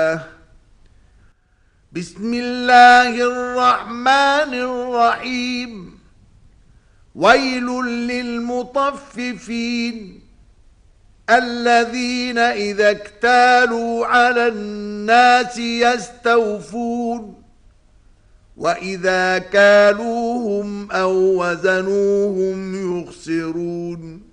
بسم الله الرحمن الرحيم. ويل للمطففين الذين إذا اكتالوا على الناس يستوفون وإذا كالوهم أو وزنوهم يخسرون